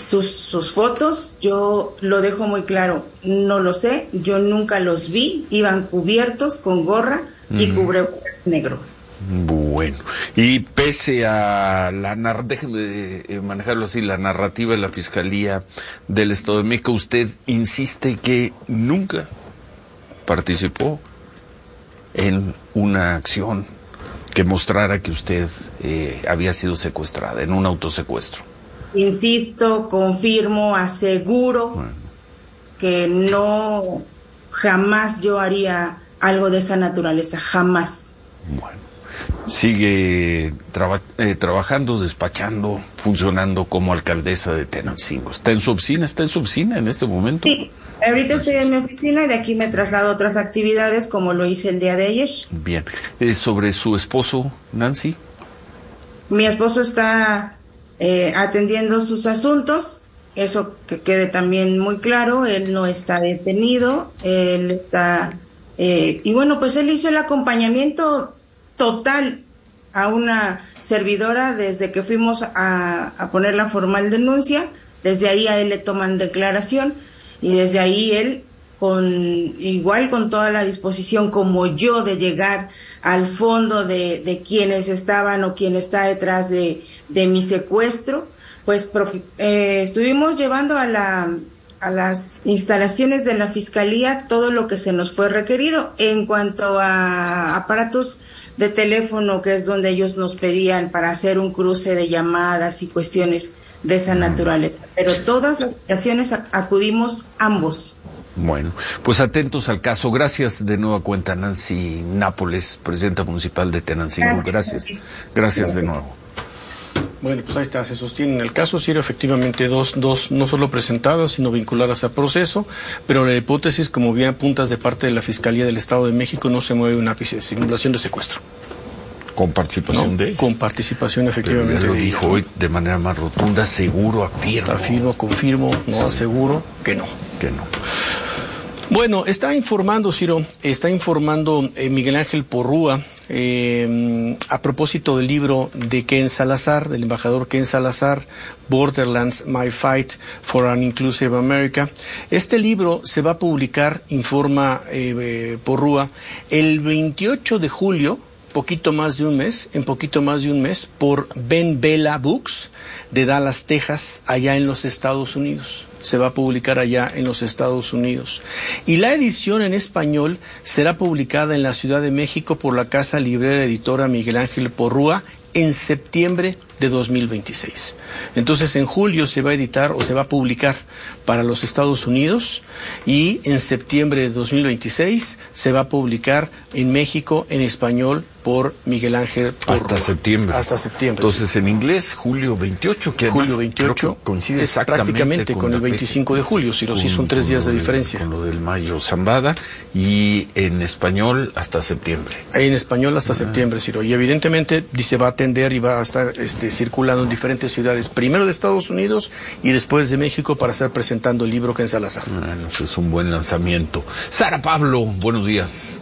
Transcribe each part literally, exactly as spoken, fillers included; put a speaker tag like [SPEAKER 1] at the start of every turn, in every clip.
[SPEAKER 1] sus, sus fotos, yo lo dejo muy claro, no lo sé, yo nunca los vi, iban cubiertos con gorra y uh-huh. cubrebocas negro.
[SPEAKER 2] Bueno, y pese a la nar- déjeme eh, manejarlo así, la narrativa de la Fiscalía del Estado de México, usted insiste que nunca participó en una acción que mostrara que usted eh, había sido secuestrada, en un autosecuestro.
[SPEAKER 1] Insisto, confirmo, aseguro bueno. que no, jamás yo haría algo de esa naturaleza, jamás.
[SPEAKER 2] Bueno. Sigue traba, eh, trabajando, despachando, funcionando como alcaldesa de Tenancingo. ¿Está en su oficina? ¿Está en su oficina en este momento?
[SPEAKER 1] Sí, ahorita estoy en mi oficina y de aquí me traslado a otras actividades como lo hice el día de ayer.
[SPEAKER 2] Bien. Eh, ¿Sobre su esposo, Nancy?
[SPEAKER 1] Mi esposo está eh, atendiendo sus asuntos, eso que quede también muy claro, él no está detenido, él está... Eh, y bueno, pues él hizo el acompañamiento total a una servidora desde que fuimos a, a poner la formal denuncia, desde ahí a él le toman declaración y desde ahí él con igual con toda la disposición como yo de llegar al fondo de, de quienes estaban o quien está detrás de, de mi secuestro, pues eh, estuvimos llevando a la a las instalaciones de la Fiscalía todo lo que se nos fue requerido en cuanto a aparatos de teléfono, que es donde ellos nos pedían para hacer un cruce de llamadas y cuestiones de esa naturaleza. Pero todas las ocasiones acudimos ambos.
[SPEAKER 2] Bueno, pues atentos al caso. Gracias de nueva cuenta, Nancy Nápoles, presidenta municipal de Tenancingo. Gracias. Gracias, Gracias de nuevo.
[SPEAKER 3] Bueno, pues ahí está, se sostiene en el caso, Ciro, efectivamente dos, dos, no solo presentadas, sino vinculadas a proceso, pero la hipótesis, como bien apuntas de parte de la Fiscalía del Estado de México, no se mueve un ápice de simulación de secuestro.
[SPEAKER 2] ¿Con participación
[SPEAKER 3] no,
[SPEAKER 2] de?
[SPEAKER 3] Con participación, efectivamente.
[SPEAKER 2] Pero ya lo
[SPEAKER 3] de
[SPEAKER 2] dijo hoy de manera más rotunda, seguro, afirmo.
[SPEAKER 3] Afirmo, confirmo, no sí. aseguro que no.
[SPEAKER 2] Que no.
[SPEAKER 3] Bueno, está informando, Ciro, está informando eh, Miguel Ángel Porrúa, eh, a propósito del libro de Ken Salazar, del embajador Ken Salazar, Borderlands, My Fight for an Inclusive America. Este libro se va a publicar, informa eh, eh, Porrúa, el veintiocho de julio, poquito más de un mes, en poquito más de un mes, por Ben Bella Books de Dallas, Texas, allá en los Estados Unidos. Se va a publicar allá en los Estados Unidos. Y la edición en español será publicada en la Ciudad de México por la Casa Librera Editora Miguel Ángel Porrúa en septiembre de dos mil veintiséis. Entonces en julio se va a editar o se va a publicar para los Estados Unidos y en septiembre de dos mil veintiséis se va a publicar en México en español por Miguel Ángel Porrúa.
[SPEAKER 2] Hasta septiembre.
[SPEAKER 3] Hasta septiembre.
[SPEAKER 2] Entonces sí. En inglés, julio veintiocho, que
[SPEAKER 3] julio veintiocho
[SPEAKER 2] coincide exactamente
[SPEAKER 3] prácticamente con,
[SPEAKER 2] con
[SPEAKER 3] el veinticinco de julio, si sí son tres días de diferencia.
[SPEAKER 2] Con lo del Mayo Zambada, y en español hasta septiembre.
[SPEAKER 3] En español hasta ah. septiembre, Ciro. Y evidentemente se va a atender y va a estar este, circulando en diferentes ciudades, primero de Estados Unidos y después de México, para estar presentando el libro Ken Salazar.
[SPEAKER 2] Bueno, eso es un buen lanzamiento. Sara Pablo, buenos días.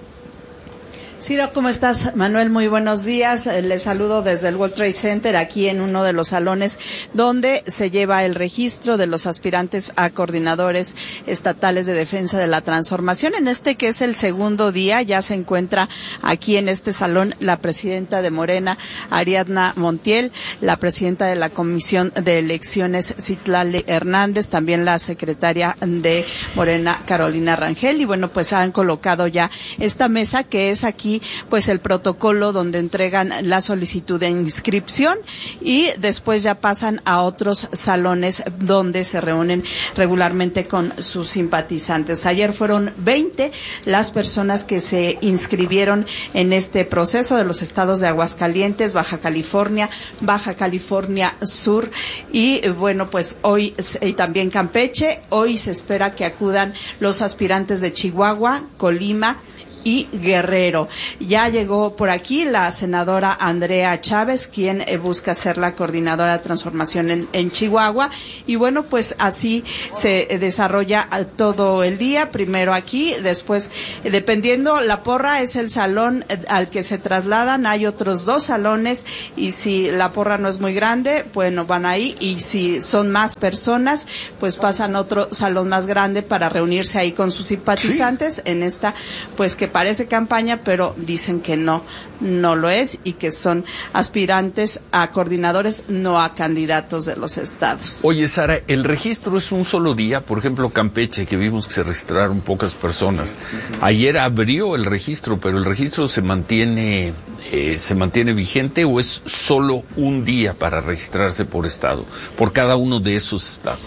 [SPEAKER 4] Ciro, ¿cómo estás? Manuel, muy buenos días. Les saludo desde el World Trade Center, aquí en uno de los salones donde se lleva el registro de los aspirantes a coordinadores estatales de defensa de la transformación. En este que es el segundo día, ya se encuentra aquí en este salón la presidenta de Morena, Ariadna Montiel, la presidenta de la Comisión de Elecciones, Citlali Hernández, también la secretaria de Morena, Carolina Rangel, y bueno, pues han colocado ya esta mesa que es aquí pues el protocolo donde entregan la solicitud de inscripción y después ya pasan a otros salones donde se reúnen regularmente con sus simpatizantes. Ayer fueron veinte las personas que se inscribieron en este proceso de los estados de Aguascalientes, Baja California, Baja California Sur y bueno, pues hoy y también Campeche. Hoy se espera que acudan los aspirantes de Chihuahua, Colima y Guerrero. Ya llegó por aquí la senadora Andrea Chávez, quien eh, busca ser la coordinadora de transformación en, en Chihuahua. Y bueno, pues así se eh, desarrolla eh, todo el día. Primero aquí, después, eh, dependiendo, la porra es el salón eh, al que se trasladan. Hay otros dos salones y si la porra no es muy grande, bueno, van ahí. Y si son más personas, pues pasan a otro salón más grande para reunirse ahí con sus simpatizantes, sí, en esta, pues que parece campaña, pero dicen que no, no lo es y que son aspirantes a coordinadores, no a candidatos de los estados.
[SPEAKER 2] Oye, Sara, ¿el registro es un solo día? Por ejemplo, Campeche, que vimos que se registraron pocas personas. Ayer abrió el registro, pero ¿el registro se mantiene, eh, se mantiene vigente o es solo un día para registrarse por estado, por cada uno de esos estados?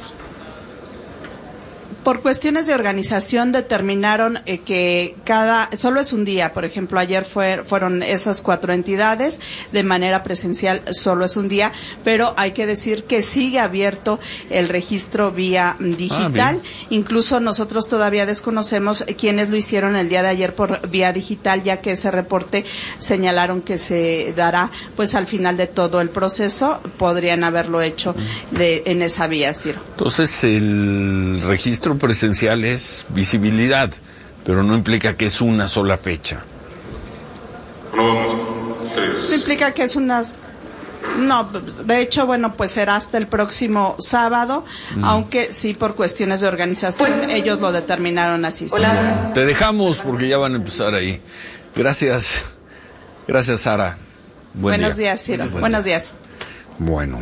[SPEAKER 4] Por cuestiones de organización determinaron eh, que cada, solo es un día. Por ejemplo, ayer fue, fueron esas cuatro entidades, de manera presencial solo es un día, pero hay que decir que sigue abierto el registro vía digital. Ah, incluso nosotros todavía desconocemos quiénes lo hicieron el día de ayer por vía digital, ya que ese reporte señalaron que se dará pues al final de todo el proceso. Podrían haberlo hecho de, en esa vía, Ciro.
[SPEAKER 2] Entonces, el registro presencial es visibilidad, pero no implica que es una sola fecha.
[SPEAKER 5] No vamos. Tres.
[SPEAKER 4] No implica que es una... No, de hecho, bueno, pues será hasta el próximo sábado, mm. aunque sí por cuestiones de organización pues, ellos lo determinaron así.
[SPEAKER 2] Hola. Te dejamos porque ya van a empezar ahí. Gracias. Gracias, Sara. Buen
[SPEAKER 4] Buenos
[SPEAKER 2] día.
[SPEAKER 4] días, Ciro.
[SPEAKER 2] Buen
[SPEAKER 4] Buenos
[SPEAKER 2] día.
[SPEAKER 4] días.
[SPEAKER 2] Bueno.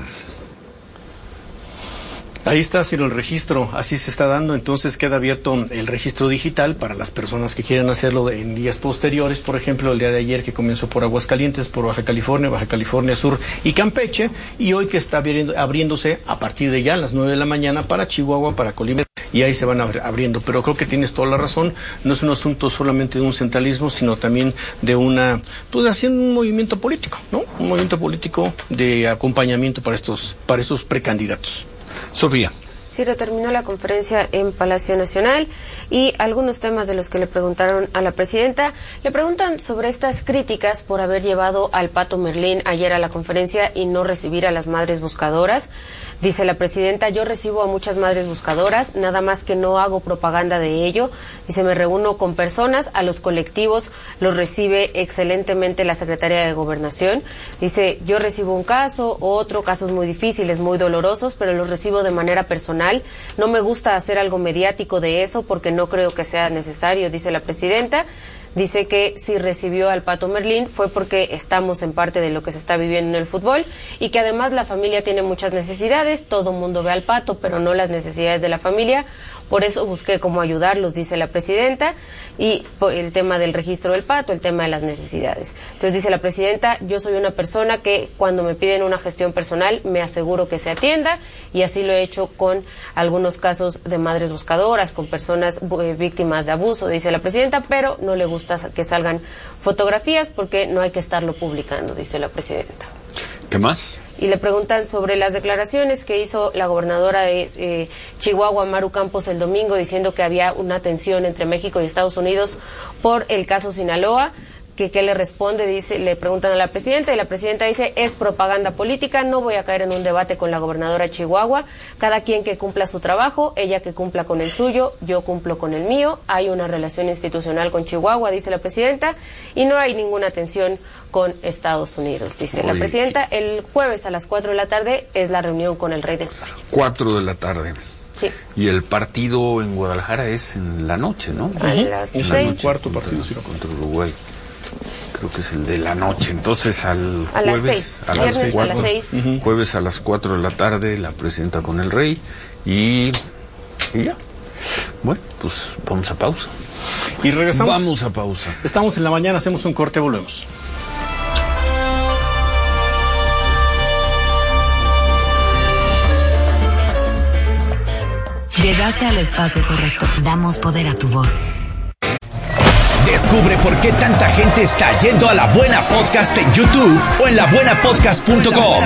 [SPEAKER 3] Ahí está, Ciro, el registro, así se está dando, entonces queda abierto el registro digital para las personas que quieran hacerlo en días posteriores, por ejemplo, el día de ayer que comenzó por Aguascalientes, por Baja California, Baja California Sur y Campeche, y hoy que está abriendo, abriéndose a partir de ya a las nueve de la mañana para Chihuahua, para Colima, y ahí se van abriendo, pero creo que tienes toda la razón, no es un asunto solamente de un centralismo, sino también de una, pues haciendo un movimiento político, ¿no? Un movimiento político de acompañamiento para estos, para estos precandidatos.
[SPEAKER 2] Sofía.
[SPEAKER 6] Ciro, terminó la conferencia en Palacio Nacional y algunos temas de los que le preguntaron a la presidenta. Le preguntan sobre estas críticas por haber llevado al Pato Merlín ayer a la conferencia y no recibir a las madres buscadoras. Dice la presidenta, yo recibo a muchas madres buscadoras, nada más que no hago propaganda de ello. Dice, me reúno con personas, a los colectivos los recibe excelentemente la Secretaría de Gobernación. Dice, yo recibo un caso, otro, casos muy difíciles, muy dolorosos, pero los recibo de manera personal. No me gusta hacer algo mediático de eso porque no creo que sea necesario, dice la presidenta. Dice que si recibió al Pato Merlín fue porque estamos en parte de lo que se está viviendo en el fútbol y que además la familia tiene muchas necesidades, todo mundo ve al Pato, pero no las necesidades de la familia. Por eso busqué cómo ayudarlos, dice la presidenta, y el tema del registro del Pato, el tema de las necesidades. Entonces dice la presidenta, yo soy una persona que cuando me piden una gestión personal me aseguro que se atienda y así lo he hecho con algunos casos de madres buscadoras, con personas eh, víctimas de abuso, dice la presidenta, pero no le gusta que salgan fotografías porque no hay que estarlo publicando, dice la presidenta.
[SPEAKER 2] ¿Qué más?
[SPEAKER 6] Y le preguntan sobre las declaraciones que hizo la gobernadora de eh, Chihuahua, Maru Campos, el domingo, diciendo que había una tensión entre México y Estados Unidos por el caso Sinaloa. Que qué le responde, dice, le preguntan a la presidenta y la presidenta dice, es propaganda política, no voy a caer en un debate con la gobernadora de Chihuahua, cada quien que cumpla su trabajo, ella que cumpla con el suyo, yo cumplo con el mío, hay una relación institucional con Chihuahua, dice la presidenta, y no hay ninguna tensión con Estados Unidos, dice Oye. la presidenta. El jueves a las cuatro de la tarde es la reunión con el rey de España.
[SPEAKER 2] Cuatro de la tarde.
[SPEAKER 6] Sí.
[SPEAKER 2] Y el partido en Guadalajara es en la noche, ¿no?
[SPEAKER 6] A uh-huh. las
[SPEAKER 3] es
[SPEAKER 6] seis.
[SPEAKER 3] El cuarto partido sí,
[SPEAKER 2] contra Uruguay. Creo que es el de la noche. Entonces al
[SPEAKER 6] a
[SPEAKER 2] jueves
[SPEAKER 6] las seis.
[SPEAKER 2] a las
[SPEAKER 6] Viernes
[SPEAKER 2] cuatro,
[SPEAKER 6] a las seis.
[SPEAKER 2] Uh-huh. Jueves a las cuatro de la tarde la presenta con el rey y, y ya. Bueno, pues vamos a pausa.
[SPEAKER 3] Y regresamos.
[SPEAKER 2] Vamos a pausa.
[SPEAKER 3] Estamos en la mañana, hacemos un corte, volvemos.
[SPEAKER 7] Llegaste al espacio correcto. Damos poder a tu voz. Descubre por qué tanta gente está yendo a La Buena Podcast en YouTube o en la buena podcast punto com.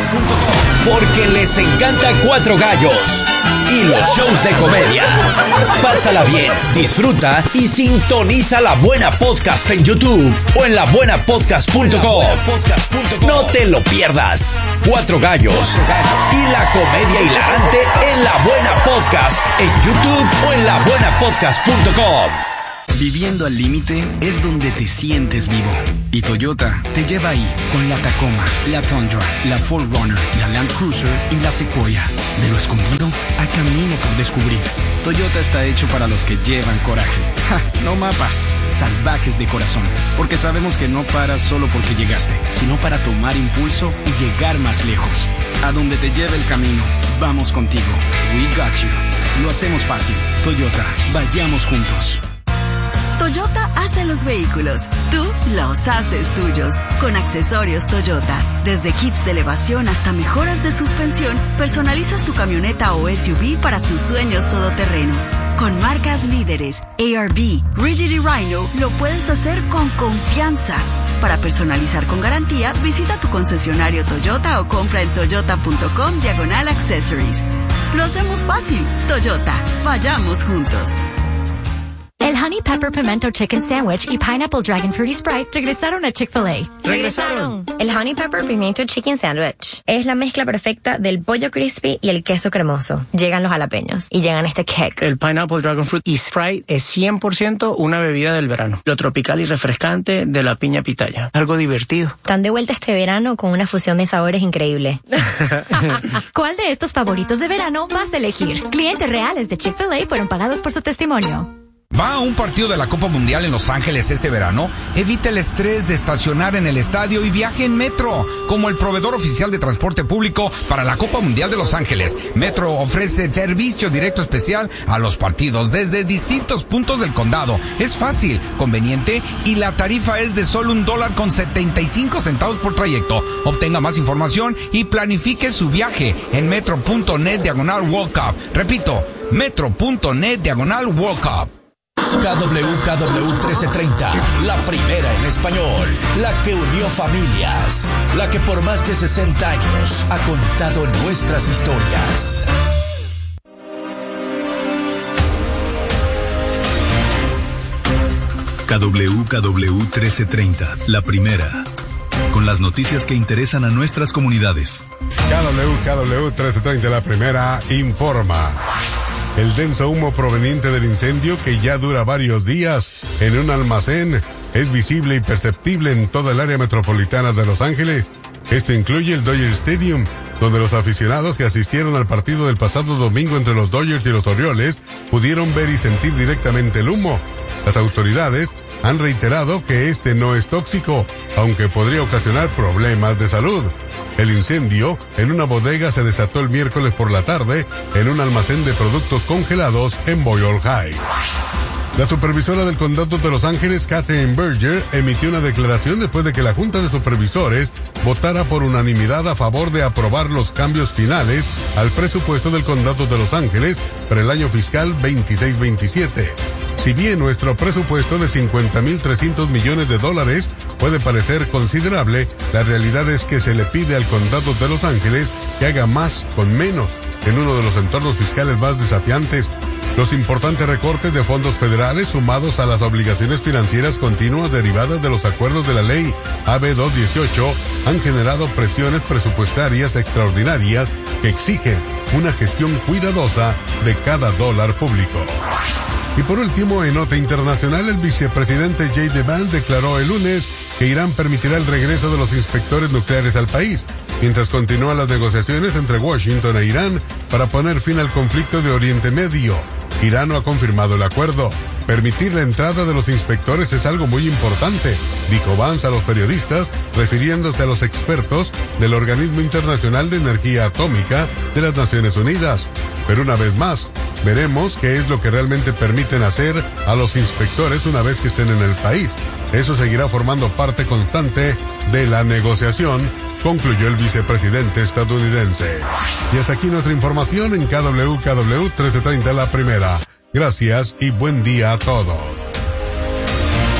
[SPEAKER 7] Porque les encanta Cuatro Gallos y los shows de comedia. Pásala bien, disfruta y sintoniza La Buena Podcast en YouTube o en la buena podcast punto com. No te lo pierdas. Cuatro Gallos y la comedia hilarante en La Buena Podcast en YouTube o en la buena podcast punto com.
[SPEAKER 8] Viviendo al límite es donde te sientes vivo. Y Toyota te lleva ahí con la Tacoma, la Tundra, la cuatro runner, la Land Cruiser y la Sequoia. De lo escondido a camino por descubrir. Toyota está hecho para los que llevan coraje. Ja, no mapas, salvajes de corazón. Porque sabemos que no paras solo porque llegaste, sino para tomar impulso y llegar más lejos. A donde te lleve el camino, vamos contigo. We got you. Lo hacemos fácil. Toyota, vayamos juntos.
[SPEAKER 9] Toyota hace los vehículos, tú los haces tuyos. Con accesorios Toyota, desde kits de elevación hasta mejoras de suspensión, personalizas tu camioneta o S U V para tus sueños todoterreno. Con marcas líderes, A R B, Rigid y Rhino, lo puedes hacer con confianza. Para personalizar con garantía, visita tu concesionario Toyota o compra en toyota punto com diagonal accessories. Lo hacemos fácil. Toyota, vayamos juntos.
[SPEAKER 10] El Honey Pepper Pimento Chicken Sandwich y Pineapple Dragon Fruity Sprite regresaron a Chick-fil-A.
[SPEAKER 11] ¡Regresaron! El Honey Pepper Pimento Chicken Sandwich es la mezcla perfecta del pollo crispy y el queso cremoso. Llegan los jalapeños y llegan este cake.
[SPEAKER 12] El Pineapple Dragon Fruity Sprite es cien por ciento una bebida del verano. Lo tropical y refrescante de la piña pitaya. Algo divertido.
[SPEAKER 11] Están de vuelta este verano con una fusión de sabores increíble.
[SPEAKER 10] ¿Cuál de estos favoritos de verano vas a elegir? Clientes reales de Chick-fil-A fueron pagados por su testimonio.
[SPEAKER 13] ¿Va a un partido de la Copa Mundial en Los Ángeles este verano? Evite el estrés de estacionar en el estadio y viaje en Metro. Como el proveedor oficial de transporte público para la Copa Mundial de Los Ángeles, Metro ofrece servicio directo especial a los partidos desde distintos puntos del condado. Es fácil, conveniente y la tarifa es de solo un dólar con setenta y cinco centavos por trayecto. Obtenga más información y planifique su viaje en metro punto net diagonal World Cup. Repito, metro punto net diagonal World Cup.
[SPEAKER 7] K W K W trece treinta, la primera en español, la que unió familias, la que por más de sesenta años ha contado nuestras historias.
[SPEAKER 14] K W K W trece treinta, la primera, con las noticias que interesan a nuestras comunidades.
[SPEAKER 15] K W K W trece treinta, la primera, informa. El denso humo proveniente del incendio, que ya dura varios días en un almacén, es visible y perceptible en toda el área metropolitana de Los Ángeles. Esto incluye el Dodger Stadium, donde los aficionados que asistieron al partido del pasado domingo entre los Dodgers y los Orioles pudieron ver y sentir directamente el humo. Las autoridades han reiterado que este no es tóxico, aunque podría ocasionar problemas de salud. El incendio en una bodega se desató el miércoles por la tarde en un almacén de productos congelados en Boyle High. La supervisora del condado de Los Ángeles, Catherine Berger, emitió una declaración después de que la Junta de Supervisores votara por unanimidad a favor de aprobar los cambios finales al presupuesto del condado de Los Ángeles para el año fiscal veintiséis veintisiete. Si bien nuestro presupuesto de cincuenta mil trescientos millones de dólares puede parecer considerable, la realidad es que se le pide al condado de Los Ángeles que haga más con menos en uno de los entornos fiscales más desafiantes. Los importantes recortes de fondos federales sumados a las obligaciones financieras continuas derivadas de los acuerdos de la ley A B doscientos dieciocho han generado presiones presupuestarias extraordinarias que exigen una gestión cuidadosa de cada dólar público. Y por último, en nota internacional, el vicepresidente J D Vance declaró el lunes que Irán permitirá el regreso de los inspectores nucleares al país, mientras continúan las negociaciones entre Washington e Irán para poner fin al conflicto de Oriente Medio. Irán no ha confirmado el acuerdo. Permitir la entrada de los inspectores es algo muy importante, dijo Vance a los periodistas, refiriéndose a los expertos del Organismo Internacional de Energía Atómica de las Naciones Unidas. Pero una vez más, veremos qué es lo que realmente permiten hacer a los inspectores una vez que estén en el país. Eso seguirá formando parte constante de la negociación, concluyó el vicepresidente estadounidense. Y hasta aquí nuestra información en K W K W trece treinta, la primera. Gracias y buen día a todos.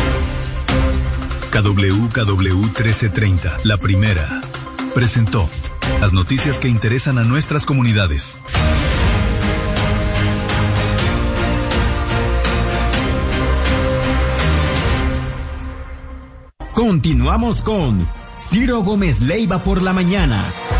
[SPEAKER 14] K W K W trece treinta, la primera, presentó las noticias que interesan a nuestras comunidades.
[SPEAKER 16] Continuamos con Ciro Gómez Leiva por la mañana.